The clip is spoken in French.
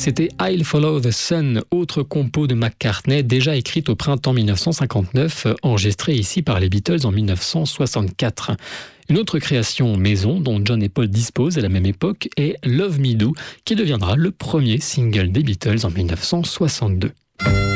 C'était I'll Follow the Sun, autre compo de McCartney, déjà écrite au printemps 1959, enregistrée ici par les Beatles en 1964. Une autre création maison dont John et Paul disposent à la même époque est Love Me Do, qui deviendra le premier single des Beatles en 1962.